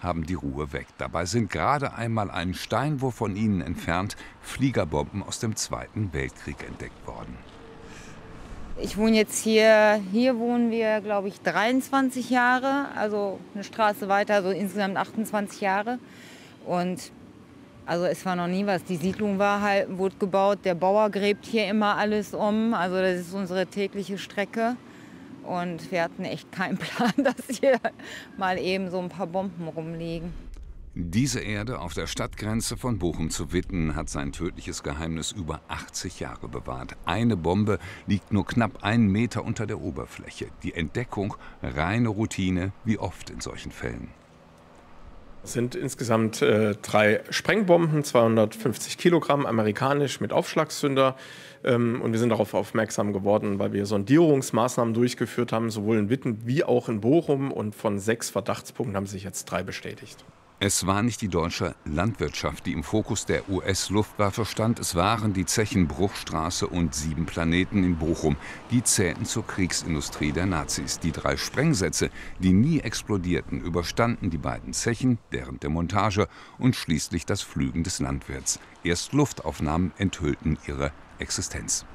haben die Ruhe weg. Dabei sind gerade einmal einen Steinwurf von ihnen entfernt Fliegerbomben aus dem Zweiten Weltkrieg entdeckt worden. Ich wohne jetzt hier wohnen wir, glaube ich, 23 Jahre, also eine Straße weiter, also insgesamt 28 Jahre. Und also es war noch nie was. Die Siedlung wurde gebaut, der Bauer gräbt hier immer alles um, also das ist unsere tägliche Strecke. Und wir hatten echt keinen Plan, dass hier mal eben so ein paar Bomben rumliegen. Diese Erde auf der Stadtgrenze von Bochum zu Witten hat sein tödliches Geheimnis über 80 Jahre bewahrt. Eine Bombe liegt nur knapp 1 Meter unter der Oberfläche. Die Entdeckung reine Routine, wie oft in solchen Fällen. Es sind insgesamt 3 Sprengbomben, 250 Kilogramm, amerikanisch mit Aufschlagszünder. Und wir sind darauf aufmerksam geworden, weil wir Sondierungsmaßnahmen durchgeführt haben, sowohl in Witten wie auch in Bochum. Und von 6 Verdachtspunkten haben sich jetzt 3 bestätigt. Es war nicht die deutsche Landwirtschaft, die im Fokus der US-Luftwaffe stand. Es waren die Zechen Bruchstraße und 7 Planeten in Bochum. Die zählten zur Kriegsindustrie der Nazis. Die 3 Sprengsätze, die nie explodierten, überstanden die beiden Zechen, deren Demontage und schließlich das Pflügen des Landwirts. Erst Luftaufnahmen enthüllten ihre Existenz.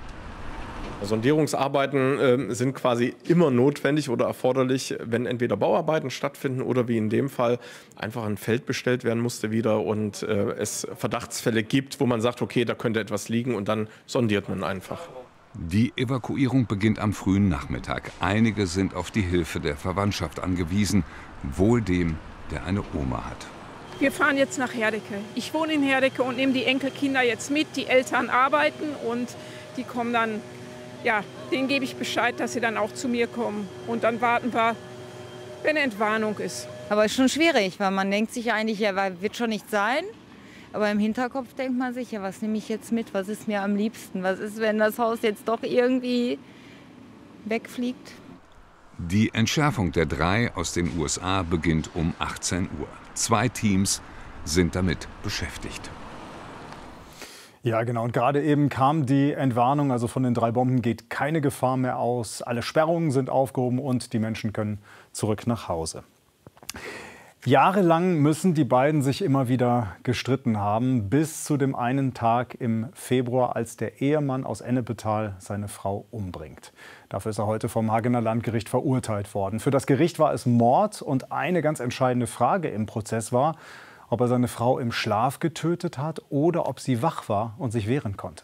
Sondierungsarbeiten sind quasi immer notwendig oder erforderlich, wenn entweder Bauarbeiten stattfinden oder wie in dem Fall einfach ein Feld bestellt werden musste wieder und es Verdachtsfälle gibt, wo man sagt, okay, da könnte etwas liegen und dann sondiert man einfach. Die Evakuierung beginnt am frühen Nachmittag. Einige sind auf die Hilfe der Verwandtschaft angewiesen, wohl dem, der eine Oma hat. Wir fahren jetzt nach Herdecke. Ich wohne in Herdecke und nehme die Enkelkinder jetzt mit. Die Eltern arbeiten und die kommen dann. Ja, denen gebe ich Bescheid, dass sie dann auch zu mir kommen. Und dann warten wir, wenn eine Entwarnung ist. Aber es ist schon schwierig, weil man denkt sich eigentlich, ja, wird schon nicht sein. Aber im Hinterkopf denkt man sich, ja, was nehme ich jetzt mit? Was ist mir am liebsten? Was ist, wenn das Haus jetzt doch irgendwie wegfliegt? Die Entschärfung der 3 aus den USA beginnt um 18 Uhr. 2 Teams sind damit beschäftigt. Ja, genau. Und gerade eben kam die Entwarnung, also von den 3 Bomben geht keine Gefahr mehr aus. Alle Sperrungen sind aufgehoben und die Menschen können zurück nach Hause. Jahrelang müssen die beiden sich immer wieder gestritten haben, bis zu dem einen Tag im Februar, als der Ehemann aus Ennepetal seine Frau umbringt. Dafür ist er heute vom Hagener Landgericht verurteilt worden. Für das Gericht war es Mord und eine ganz entscheidende Frage im Prozess war, ob er seine Frau im Schlaf getötet hat oder ob sie wach war und sich wehren konnte.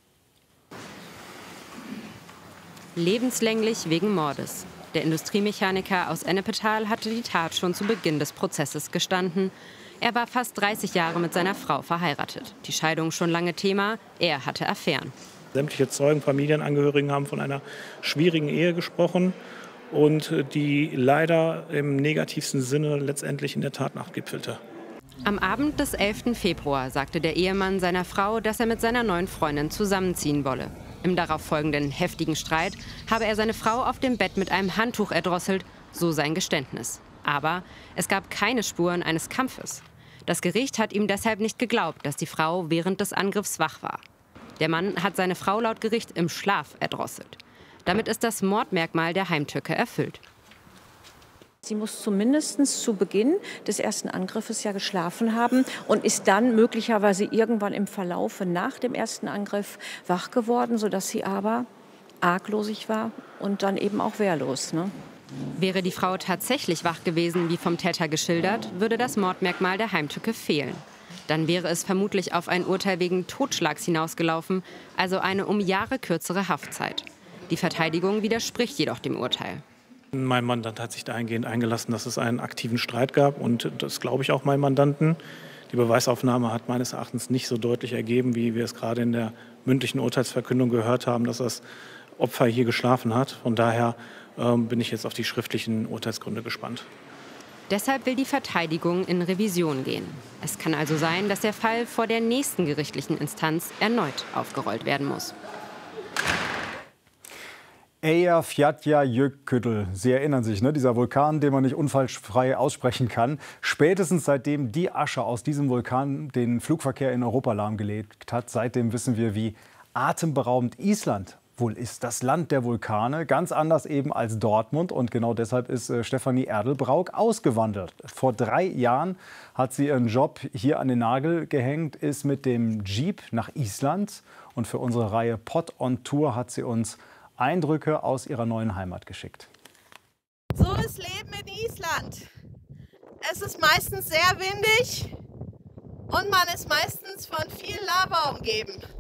Lebenslänglich wegen Mordes. Der Industriemechaniker aus Ennepetal hatte die Tat schon zu Beginn des Prozesses gestanden. Er war fast 30 Jahre mit seiner Frau verheiratet. Die Scheidung schon lange Thema, er hatte Affären. Sämtliche Zeugen, Familienangehörigen haben von einer schwierigen Ehe gesprochen und die leider im negativsten Sinne letztendlich in der Tatnacht gipfelte. Am Abend des 11. Februar sagte der Ehemann seiner Frau, dass er mit seiner neuen Freundin zusammenziehen wolle. Im darauffolgenden heftigen Streit habe er seine Frau auf dem Bett mit einem Handtuch erdrosselt, so sein Geständnis. Aber es gab keine Spuren eines Kampfes. Das Gericht hat ihm deshalb nicht geglaubt, dass die Frau während des Angriffs wach war. Der Mann hat seine Frau laut Gericht im Schlaf erdrosselt. Damit ist das Mordmerkmal der Heimtücke erfüllt. Sie muss zumindest zu Beginn des ersten Angriffes ja geschlafen haben und ist dann möglicherweise irgendwann im Verlaufe nach dem ersten Angriff wach geworden, sodass sie aber arglosig war und dann eben auch wehrlos. Ne? Wäre die Frau tatsächlich wach gewesen, wie vom Täter geschildert, würde das Mordmerkmal der Heimtücke fehlen. Dann wäre es vermutlich auf ein Urteil wegen Totschlags hinausgelaufen, also eine um Jahre kürzere Haftzeit. Die Verteidigung widerspricht jedoch dem Urteil. Mein Mandant hat sich dahingehend eingelassen, dass es einen aktiven Streit gab. Und das glaube ich auch meinem Mandanten. Die Beweisaufnahme hat meines Erachtens nicht so deutlich ergeben, wie wir es gerade in der mündlichen Urteilsverkündung gehört haben, dass das Opfer hier geschlafen hat. Von daher bin ich jetzt auf die schriftlichen Urteilsgründe gespannt. Deshalb will die Verteidigung in Revision gehen. Es kann also sein, dass der Fall vor der nächsten gerichtlichen Instanz erneut aufgerollt werden muss. Eyjafjallajökull, Sie erinnern sich, ne? Dieser Vulkan, den man nicht unfallfrei aussprechen kann. Spätestens seitdem die Asche aus diesem Vulkan den Flugverkehr in Europa lahmgelegt hat, seitdem wissen wir, wie atemberaubend Island wohl ist. Das Land der Vulkane, ganz anders eben als Dortmund. Und genau deshalb ist Stefanie Erdelbrauk ausgewandert. Vor 3 Jahren hat sie ihren Job hier an den Nagel gehängt, ist mit dem Jeep nach Island. Und für unsere Reihe Pod on Tour hat sie uns Eindrücke aus ihrer neuen Heimat geschickt. So ist Leben in Island. Es ist meistens sehr windig und man ist meistens von viel Lava umgeben.